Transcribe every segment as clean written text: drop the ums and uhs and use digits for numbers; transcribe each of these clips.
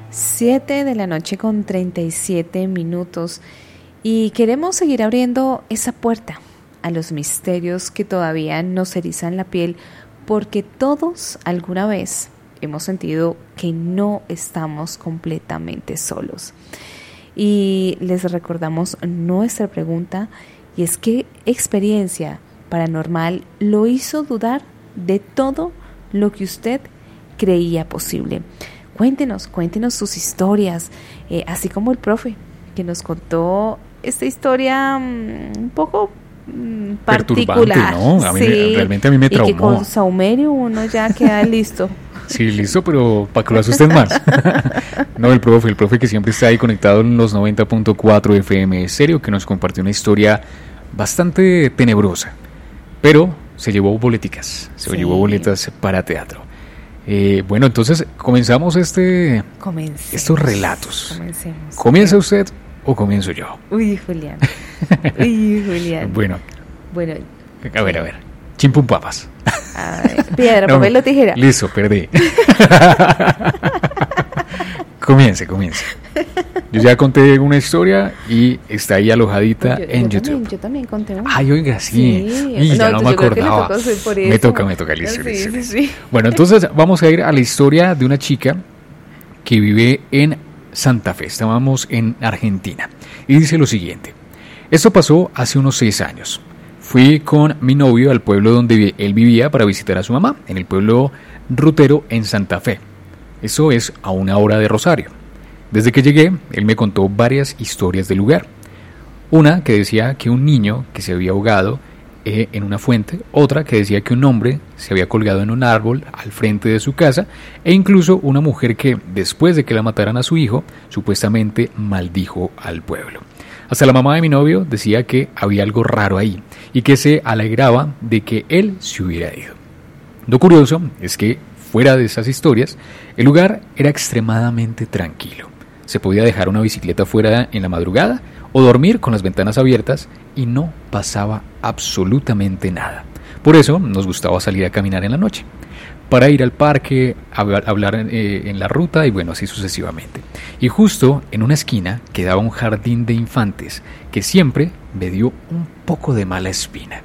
7 de la noche con 37 minutos y queremos seguir abriendo esa puerta a los misterios que todavía nos erizan la piel, porque todos alguna vez hemos sentido que no estamos completamente solos. Y les recordamos nuestra pregunta, y es: ¿qué experiencia paranormal lo hizo dudar de todo lo que usted creía posible? Cuéntenos sus historias, así como el profe que nos contó esta historia un poco particular, ¿no? Realmente a mí me traumó. Y que con saumerio uno ya queda listo. Sí, listo, pero para que lo asusten más. No, el profe que siempre está ahí conectado en los 90.4 FM Estéreo, que nos compartió una historia bastante tenebrosa, pero se llevó boletas para teatro. Bueno, entonces comenzamos estos relatos. Comencemos. ¿Comienza usted o comienzo yo? Uy, Julián. Bueno. A ver. Chimpum papas. Piedra, papel o tijera. Listo, perdí. Comience. Yo ya conté una historia y está ahí alojadita en YouTube. Yo también conté una. Ay, oiga, sí. Y ya no me acordaba. Me toca, listo. Sí. Bueno, entonces vamos a ir a la historia de una chica que vive en Santa Fe. Estábamos en Argentina. Y dice lo siguiente: esto pasó hace unos 6 años. Fui con mi novio al pueblo donde él vivía para visitar a su mamá, en el pueblo Rutero en Santa Fe. Eso es a 1 hora de Rosario. Desde que llegué, él me contó varias historias del lugar. Una que decía que un niño que se había ahogado en una fuente, otra que decía que un hombre se había colgado en un árbol al frente de su casa, e incluso una mujer que, después de que la mataran a su hijo, supuestamente maldijo al pueblo. Hasta la mamá de mi novio decía que había algo raro ahí y que se alegraba de que él se hubiera ido. Lo curioso es que, fuera de esas historias, el lugar era extremadamente tranquilo. Se podía dejar una bicicleta fuera en la madrugada o dormir con las ventanas abiertas y no pasaba absolutamente nada. Por eso nos gustaba salir a caminar en la noche, para ir al parque, hablar en la ruta y bueno, así sucesivamente. Y justo en una esquina quedaba un jardín de infantes que siempre me dio un poco de mala espina.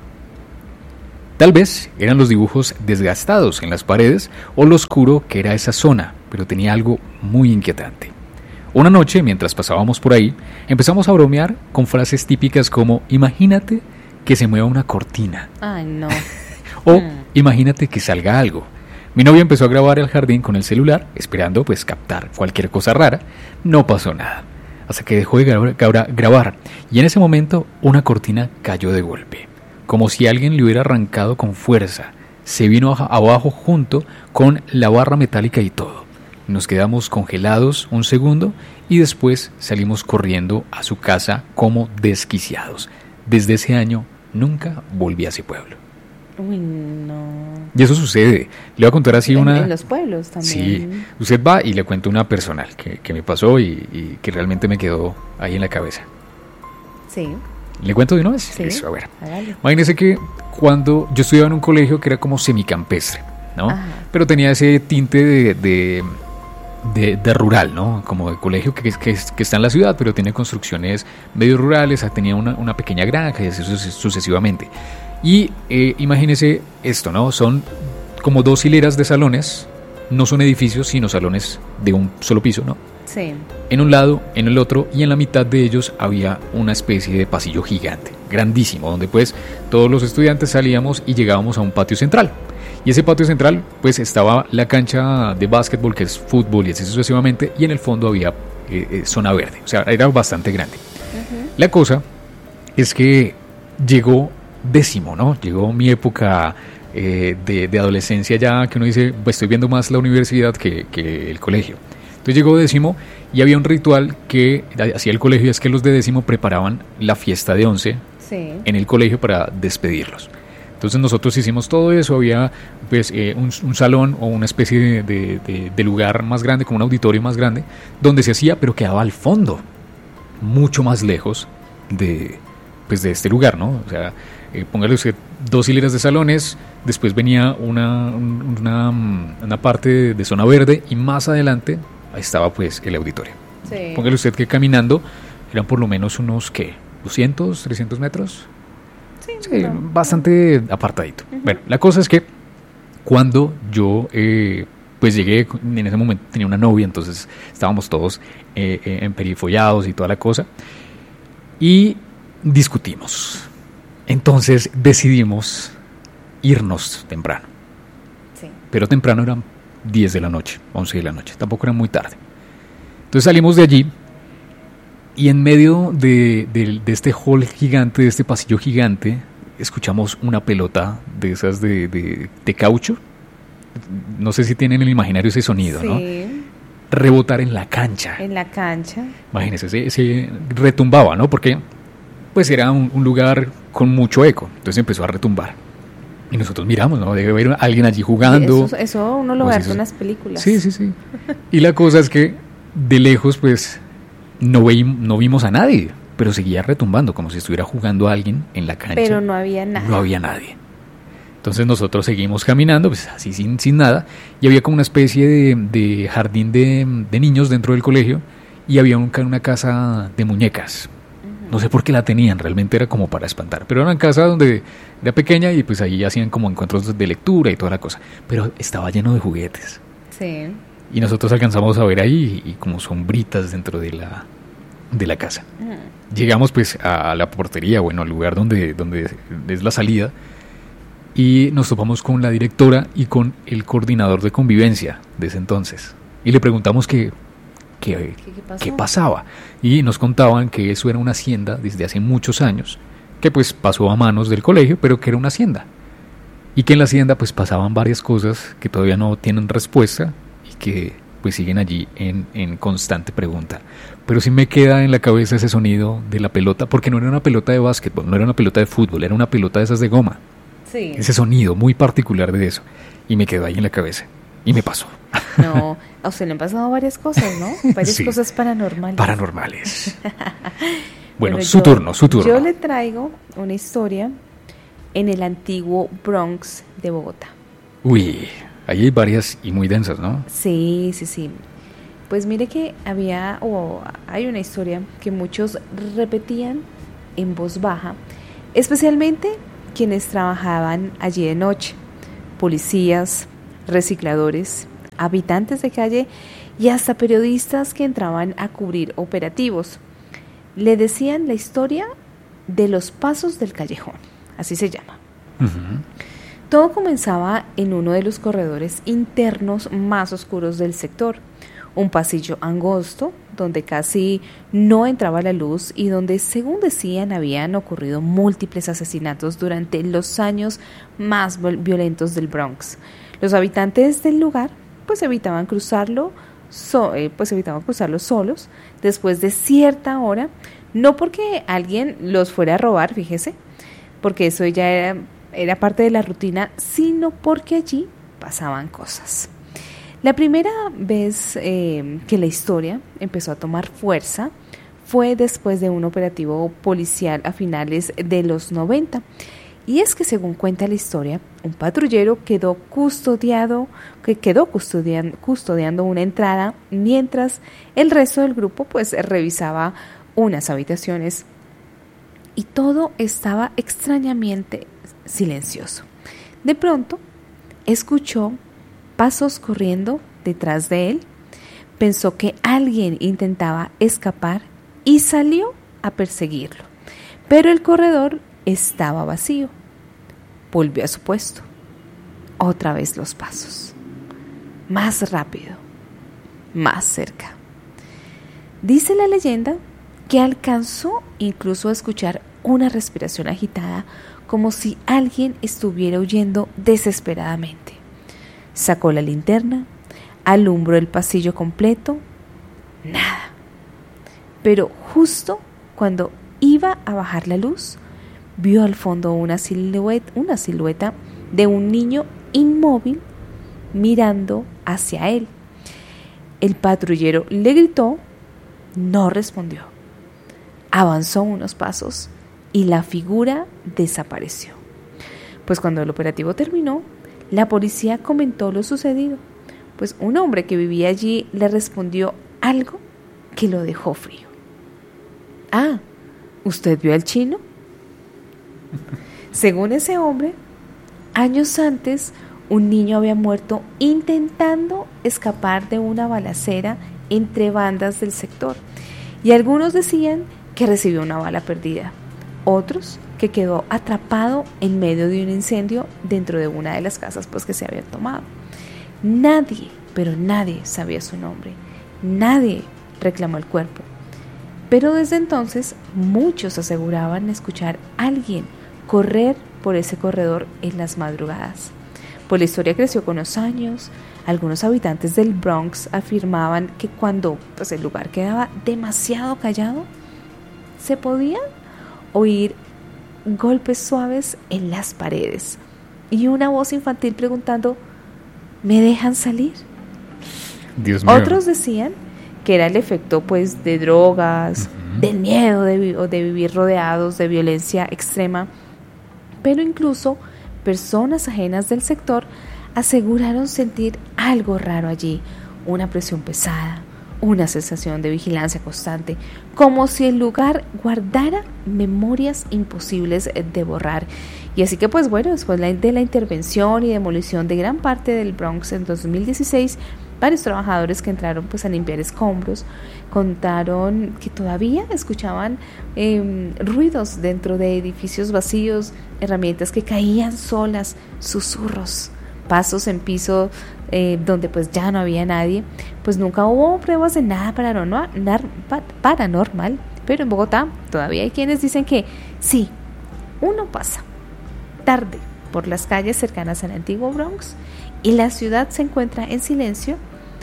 Tal vez eran los dibujos desgastados en las paredes o lo oscuro que era esa zona, pero tenía algo muy inquietante. Una noche, mientras pasábamos por ahí, empezamos a bromear con frases típicas como: imagínate que se mueva una cortina. Ay, no. O imagínate que salga algo. Mi novia empezó a grabar el jardín con el celular, esperando pues captar cualquier cosa rara. No pasó nada, hasta que dejó de grabar, y en ese momento una cortina cayó de golpe, como si alguien le hubiera arrancado con fuerza. Se vino abajo junto con la barra metálica y todo. Nos quedamos congelados un segundo y después salimos corriendo a su casa como desquiciados. Desde ese año nunca volví a ese pueblo. Uy, no. Y eso sucede. Le voy a contar así en los pueblos también. Sí, usted va y le cuenta una personal que me pasó y que realmente me quedó ahí en la cabeza. Sí. ¿Le cuento de una vez? Sí. Eso, a ver. Hágale. Imagínese que cuando yo estudiaba en un colegio que era como semicampestre, ¿no? Ajá. Pero tenía ese tinte de rural, ¿no? Como de colegio que está en la ciudad, pero tiene construcciones medio rurales, tenía una pequeña granja y así sucesivamente. Y imagínese esto, ¿no? Son como 2 hileras de salones, no son edificios, sino salones de un solo piso, ¿no? Sí. En un lado, en el otro, y en la mitad de ellos había una especie de pasillo gigante, grandísimo, donde pues todos los estudiantes salíamos y llegábamos a un patio central. Y ese patio central, pues estaba la cancha de básquetbol, que es fútbol y así sucesivamente, y en el fondo había zona verde, o sea, era bastante grande. Uh-huh. La cosa es que llegó décimo, ¿no? Llegó mi época de adolescencia ya, que uno dice, pues estoy viendo más la universidad que el colegio. Entonces llegó décimo y había un ritual que hacía el colegio, es que los de décimo preparaban la fiesta de 11 en el colegio para despedirlos. Entonces nosotros hicimos todo eso, había pues un salón o una especie de lugar más grande, como un auditorio más grande, donde se hacía, pero quedaba al fondo, mucho más lejos de este lugar, ¿no? O sea, póngale usted 2 hileras de salones, después venía una parte de zona verde y más adelante estaba pues el auditorio. Sí. Póngale usted que caminando eran por lo menos unos, ¿qué? 200, 300 metros. Sí, no. bastante apartadito. Bueno, la cosa es que cuando yo pues llegué, en ese momento tenía una novia, entonces estábamos todos emperifollados y toda la cosa, y discutimos. Entonces decidimos irnos temprano. Sí. Pero temprano eran 10 de la noche, 11 de la noche, tampoco era muy tarde. Entonces salimos de allí y en medio de este hall gigante, de este pasillo gigante, escuchamos una pelota de esas de caucho. No sé si tienen en el imaginario ese sonido, Sí. ¿no? Rebotar en la cancha. En la cancha. Imagínense, se retumbaba, ¿no? Porque pues era un lugar con mucho eco, entonces empezó a retumbar. Y nosotros miramos, ¿no? Debe haber alguien allí jugando. Eso uno lo Pues ve eso- en las películas. Sí, sí, sí. Y la cosa es que de lejos, pues, no vimos a nadie, pero seguía retumbando, como si estuviera jugando a alguien en la cancha. Pero no había nada. No había nadie. Entonces nosotros seguimos caminando, pues así sin nada, y había como una especie de jardín de niños dentro del colegio, y había una casa de muñecas. No sé por qué la tenían, realmente era como para espantar, pero era una casa donde era pequeña y pues ahí hacían como encuentros de lectura y toda la cosa, pero estaba lleno de juguetes. Sí. Y nosotros alcanzamos a ver ahí y como sombritas dentro de la casa. Llegamos pues a la portería, bueno, al lugar donde es la salida, y nos topamos con la directora y con el coordinador de convivencia de ese entonces. Y le preguntamos ¿Qué pasó? qué pasaba. Y nos contaban que eso era una hacienda desde hace muchos años, que pues pasó a manos del colegio, pero que era una hacienda. Y que en la hacienda pues pasaban varias cosas que todavía no tienen respuesta y que pues siguen allí en constante pregunta. Pero sí me queda en la cabeza ese sonido de la pelota, porque no era una pelota de básquetbol, no era una pelota de fútbol, era una pelota de esas de goma. Sí. Ese sonido muy particular de eso. Y me quedó ahí en la cabeza. Y me pasó. No, a usted le han pasado varias cosas, ¿no? Varias Sí. cosas paranormales. Paranormales. Bueno, Bueno, su turno. Yo le traigo una historia en el antiguo Bronx de Bogotá. Uy, ahí hay varias y muy densas, ¿no? Sí, sí, sí. Pues mire que hay una historia que muchos repetían en voz baja, especialmente quienes trabajaban allí de noche, policías, recicladores, habitantes de calle y hasta periodistas que entraban a cubrir operativos. Le decían la historia de los pasos del callejón, así se llama. Uh-huh. Todo comenzaba en uno de los corredores internos más oscuros del sector, un pasillo angosto donde casi no entraba la luz y donde, según decían, habían ocurrido múltiples asesinatos durante los años más violentos del Bronx. Los habitantes del lugar pues evitaban cruzarlo solos después de cierta hora, no porque alguien los fuera a robar, fíjese, porque eso ya era parte de la rutina, sino porque allí pasaban cosas. La primera vez que la historia empezó a tomar fuerza fue después de un operativo policial a finales de los 90. Y es que, según cuenta la historia, un patrullero quedó custodiando una entrada mientras el resto del grupo pues revisaba unas habitaciones y todo estaba extrañamente silencioso. De pronto, escuchó pasos corriendo detrás de él, pensó que alguien intentaba escapar y salió a perseguirlo, pero el corredor estaba vacío. Volvió a su puesto. Otra vez los pasos. Más rápido, más cerca. Dice la leyenda que alcanzó incluso a escuchar una respiración agitada, como si alguien estuviera huyendo desesperadamente. Sacó la linterna, alumbró el pasillo completo. Nada. Pero justo cuando iba a bajar la luz, vio al fondo una silueta de un niño inmóvil mirando hacia él. El patrullero le gritó, no respondió. Avanzó unos pasos y la figura desapareció. Pues cuando el operativo terminó, la policía comentó lo sucedido. pues un hombre que vivía allí le respondió algo que lo dejó frío. Ah, ¿usted vio al chino? Según ese hombre, años antes un niño había muerto intentando escapar de una balacera entre bandas del sector, y algunos decían que recibió una bala perdida, otros que quedó atrapado en medio de un incendio dentro de una de las casas pues que se habían tomado. Nadie, pero nadie sabía su nombre, nadie reclamó el cuerpo, pero desde entonces muchos aseguraban escuchar a alguien correr por ese corredor en las madrugadas. Pues la historia creció con los años. Algunos habitantes del Bronx afirmaban que cuando pues, el lugar quedaba demasiado callado, se podían oír golpes suaves en las paredes y una voz infantil preguntando: ¿me dejan salir? Dios mío. Otros decían que era el efecto pues de drogas, del miedo de vivir rodeados de violencia extrema, pero incluso personas ajenas del sector aseguraron sentir algo raro allí, una presión pesada, una sensación de vigilancia constante, como si el lugar guardara memorias imposibles de borrar. Y así que pues bueno, después de la intervención y demolición de gran parte del Bronx en 2016, varios trabajadores que entraron pues a limpiar escombros contaron que todavía escuchaban ruidos dentro de edificios vacíos, herramientas que caían solas, susurros, pasos en piso donde pues ya no había nadie. Pues nunca hubo pruebas de nada paranormal, pero en Bogotá todavía hay quienes dicen que sí, uno pasa tarde por las calles cercanas al antiguo Bronx y la ciudad se encuentra en silencio,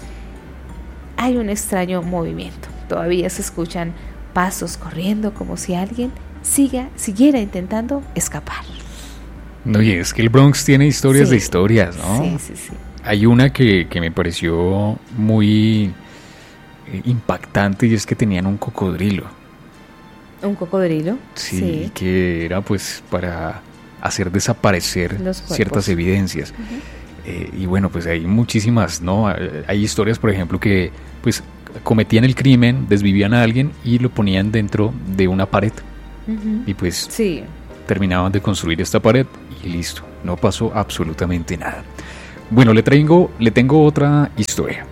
hay un extraño movimiento. Todavía se escuchan pasos corriendo como si alguien siguiera intentando escapar. No, y es que el Bronx tiene historias de historias, ¿no? Sí. Hay una que me pareció muy impactante, y es que tenían un cocodrilo. ¿Un cocodrilo? Sí, que era pues para hacer desaparecer ciertas evidencias. Y bueno, pues hay muchísimas, ¿no? Hay historias, por ejemplo, que pues cometían el crimen, desvivían a alguien y lo ponían dentro de una pared. Y pues terminaban de construir esta pared y listo, no pasó absolutamente nada. Bueno, le tengo otra historia.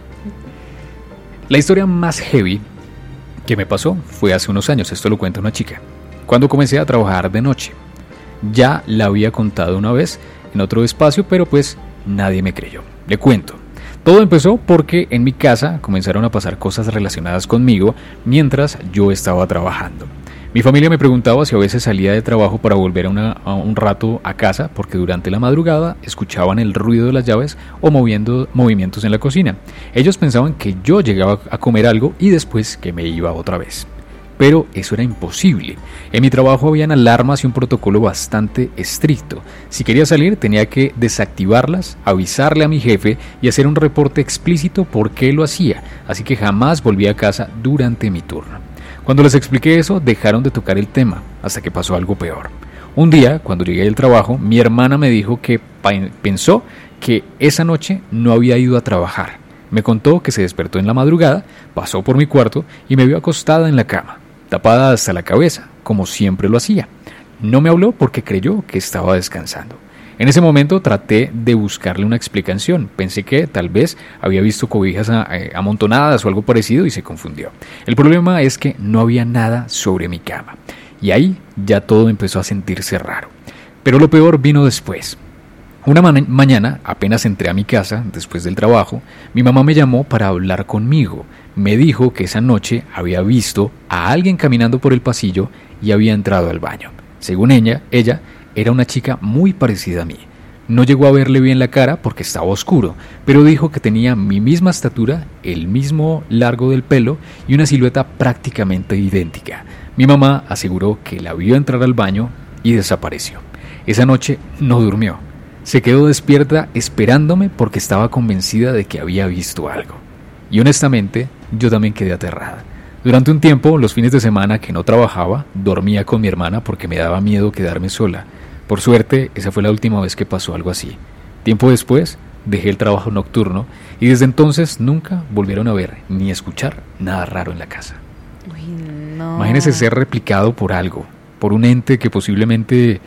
La historia más heavy que me pasó fue hace unos años. Esto lo cuenta una chica. Cuando comencé a trabajar de noche. Ya la había contado una vez en otro espacio, pero pues nadie me creyó. Le cuento. Todo empezó porque en mi casa comenzaron a pasar cosas relacionadas conmigo mientras yo estaba trabajando. Mi familia me preguntaba si a veces salía de trabajo para volver a un rato a casa, porque durante la madrugada escuchaban el ruido de las llaves o movimientos en la cocina. Ellos pensaban que yo llegaba a comer algo y después que me iba otra vez. Pero eso era imposible. En mi trabajo habían alarmas y un protocolo bastante estricto. Si quería salir tenía que desactivarlas, avisarle a mi jefe y hacer un reporte explícito por qué lo hacía, así que jamás volví a casa durante mi turno. Cuando les expliqué eso, dejaron de tocar el tema, hasta que pasó algo peor. Un día, cuando llegué del trabajo, mi hermana me dijo que pensó que esa noche no había ido a trabajar. Me contó que se despertó en la madrugada, pasó por mi cuarto y me vio acostada en la cama, tapada hasta la cabeza, como siempre lo hacía. No me habló porque creyó que estaba descansando. En ese momento traté de buscarle una explicación. Pensé que tal vez había visto cobijas amontonadas o algo parecido y se confundió. El problema es que no había nada sobre mi cama. Y ahí ya todo empezó a sentirse raro. Pero lo peor vino después. Una mañana, apenas entré a mi casa, después del trabajo, mi mamá me llamó para hablar conmigo. Me dijo que esa noche había visto a alguien caminando por el pasillo y había entrado al baño. Según ella era una chica muy parecida a mí. No llegó a verle bien la cara porque estaba oscuro, pero dijo que tenía mi misma estatura, el mismo largo del pelo y una silueta prácticamente idéntica. Mi mamá aseguró que la vio entrar al baño y desapareció. Esa noche no durmió. Se quedó despierta esperándome porque estaba convencida de que había visto algo. Y honestamente, yo también quedé aterrada. Durante un tiempo, los fines de semana que no trabajaba, dormía con mi hermana porque me daba miedo quedarme sola. Por suerte, esa fue la última vez que pasó algo así. Tiempo después, dejé el trabajo nocturno y desde entonces nunca volvieron a ver ni escuchar nada raro en la casa. Uy, no. Imagínese ser replicado por algo, por un ente que posiblemente,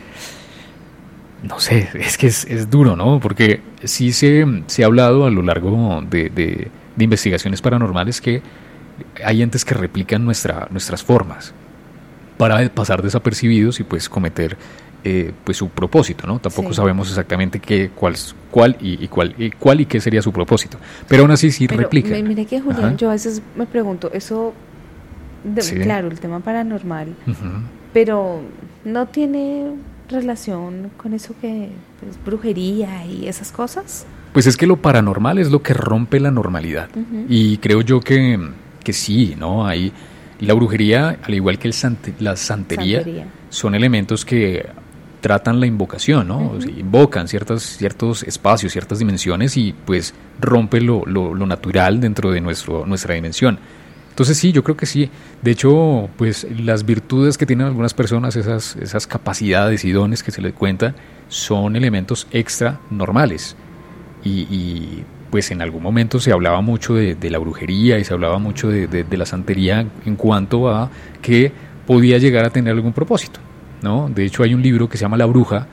no sé, es que es duro, ¿no? Porque sí se ha hablado a lo largo de investigaciones paranormales que hay entes que replican nuestras formas para pasar desapercibidos y pues cometer pues su propósito, ¿no? Tampoco sabemos exactamente cuál y qué sería su propósito, pero aún así sí replican. Mire que, Julián, Ajá. yo a veces me pregunto, eso, Sí. claro, el tema paranormal, Ujú. pero no tiene relación con eso que pues, brujería y esas cosas. Pues es que lo paranormal es lo que rompe la normalidad. Ujú. Y creo yo que sí, ¿no? Hay la brujería, al igual que la santería, son elementos que tratan la invocación, ¿no? Ujú. O sea, invocan ciertos espacios, ciertas dimensiones y pues rompe lo natural dentro de nuestra dimensión. Entonces sí, yo creo que sí. De hecho, pues las virtudes que tienen algunas personas, esas capacidades y dones que se les cuenta, son elementos extra normales. Y pues en algún momento se hablaba mucho de la brujería y se hablaba mucho de la santería en cuanto a que podía llegar a tener algún propósito, ¿no? De hecho hay un libro que se llama La Bruja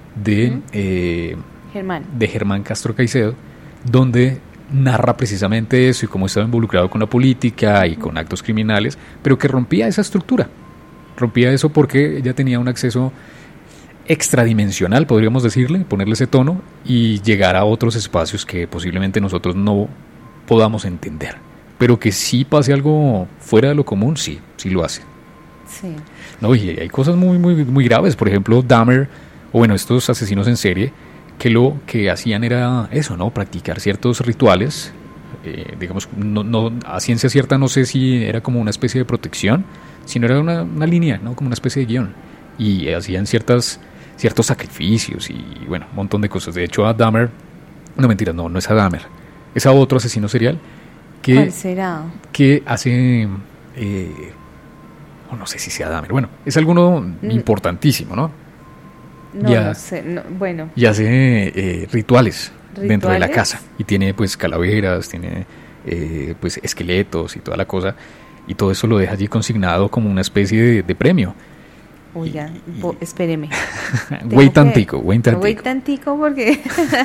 de Germán Castro Caicedo, donde narra precisamente eso y cómo estaba involucrado con la política y con actos criminales, pero que rompía esa estructura, rompía eso porque ella tenía un acceso extradimensional, podríamos decirle, ponerle ese tono y llegar a otros espacios que posiblemente nosotros no podamos entender, pero que sí pase algo fuera de lo común, sí lo hace. Sí. No, y hay cosas muy, muy, muy graves, por ejemplo, Dahmer, o bueno, estos asesinos en serie, que lo que hacían era eso, ¿no? Practicar ciertos rituales, digamos, no a ciencia cierta no sé si era como una especie de protección, sino era una línea, ¿no? Como una especie de guión, y hacían ciertos sacrificios y bueno, un montón de cosas. De hecho a Dahmer, no mentiras, no es a Dahmer, es a otro asesino serial que, ¿cuál será? que hace, no sé si sea Dahmer, bueno, es alguno importantísimo, ¿no? No sé, bueno. Y hace rituales dentro de la casa y tiene pues calaveras, tiene pues esqueletos y toda la cosa, y todo eso lo deja allí consignado como una especie de premio. Oiga, espéreme. Güey tantico. Güey tantico porque...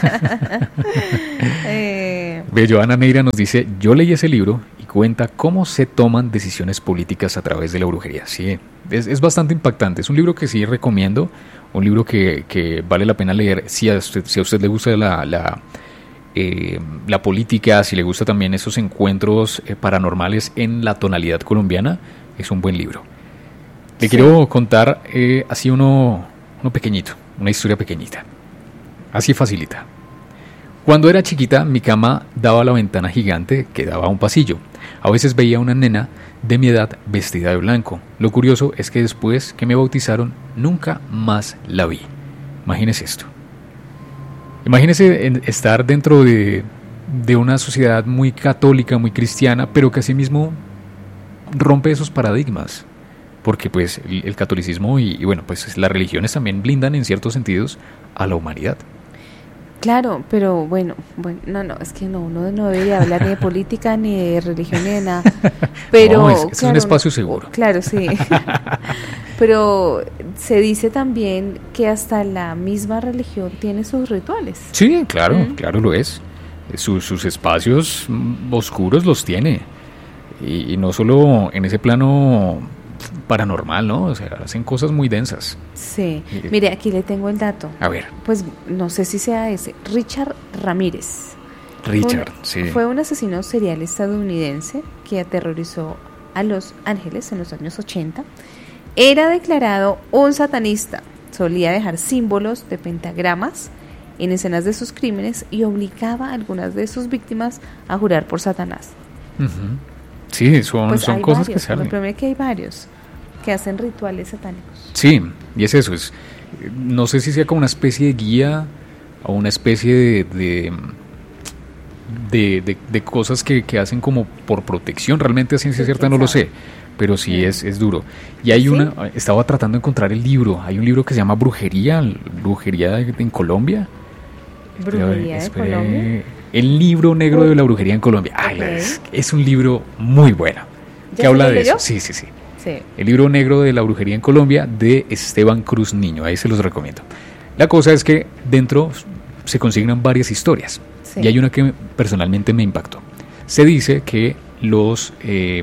Joana Neira nos dice, yo leí ese libro y cuenta cómo se toman decisiones políticas a través de la brujería. Sí, es bastante impactante. Es un libro que sí recomiendo, un libro que vale la pena leer si a usted le gusta la política, si le gusta también esos encuentros paranormales en la tonalidad colombiana, es un buen libro. Le quiero contar así uno pequeñito, una historia pequeñita, así facilita. Cuando era chiquita, mi cama daba a la ventana gigante que daba a un pasillo. A veces veía a una nena de mi edad vestida de blanco. Lo curioso es que después que me bautizaron, nunca más la vi. Imagínese esto. Imagínese estar dentro de una sociedad muy católica, muy cristiana, pero que asimismo rompe esos paradigmas. Porque pues el catolicismo y bueno, pues las religiones también blindan en ciertos sentidos a la humanidad. Claro, pero bueno, no, es que uno no debería hablar ni de política, ni de religión, ni de nada. Pero no, es un espacio seguro. Claro, sí. Pero se dice también que hasta la misma religión tiene sus rituales. Sí, claro, claro lo es. Sus espacios oscuros los tiene. Y no solo en ese plano paranormal, ¿no? O sea, hacen cosas muy densas. Sí. Mire, aquí le tengo el dato. A ver. Pues no sé si sea ese. Richard Ramírez. Sí. Fue un asesino serial estadounidense que aterrorizó a Los Ángeles en los años 80. Era declarado un satanista. Solía dejar símbolos de pentagramas en escenas de sus crímenes y obligaba a algunas de sus víctimas a jurar por Satanás. Uh-huh. Sí, son cosas varios, que salen. El problema es que hay varios que hacen rituales satánicos. Sí, y es eso. No sé si sea como una especie de guía o una especie de cosas que hacen como por protección. Realmente a ciencia cierta no lo sé, pero sí es duro. Y hay estaba tratando de encontrar el libro. Hay un libro que se llama Brujería en Colombia. Brujería de Colombia. El libro negro de la brujería en Colombia. Ay, Ok. es un libro muy bueno. ¿Ya Que se habla lo de leyó? eso. Sí. Sí. El libro negro de la brujería en Colombia de Esteban Cruz Niño. Ahí se los recomiendo. La cosa es que dentro se consignan varias historias. Sí. Y hay una que personalmente me impactó. Se dice que los de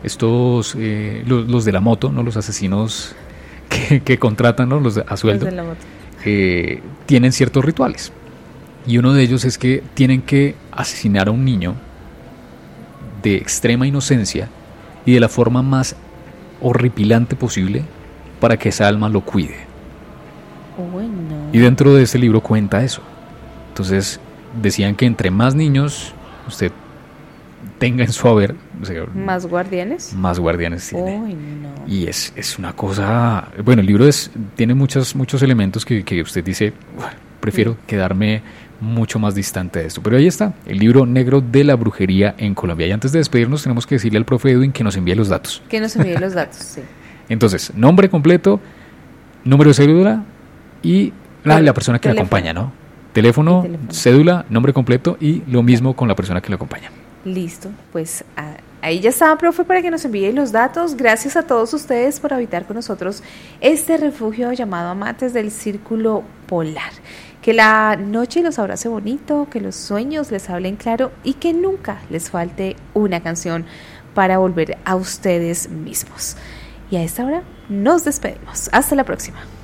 la moto, ¿no? Los asesinos que contratan, ¿no? Los a sueldo, Los de la moto. tienen ciertos rituales. Y uno de ellos es que tienen que asesinar a un niño de extrema inocencia y de la forma más horripilante posible para que esa alma lo cuide. Bueno. Y dentro de este libro cuenta eso. Entonces decían que entre más niños usted tenga en su haber, o sea, ¿Más guardianes? más guardianes tiene. Uy, no. Y es una cosa... Bueno, el libro tiene muchos elementos que usted dice, prefiero quedarme mucho más distante de esto. Pero ahí está, el libro negro de la brujería en Colombia. Y antes de despedirnos tenemos que decirle al profe Edwin que nos envíe los datos. Que nos envíe los datos, sí. Entonces, nombre completo, número de cédula y la persona que la Teléfono. acompaña, ¿no? Teléfono, Teléfono. cédula, nombre completo y lo mismo con la persona que la acompaña. Listo, pues ahí ya está, profe, para que nos envíe los datos. Gracias a todos ustedes por habitar con nosotros este refugio llamado Amantes del Círculo Polar. Que la noche los abrace bonito, que los sueños les hablen claro y que nunca les falte una canción para volver a ustedes mismos. Y a esta hora nos despedimos. Hasta la próxima.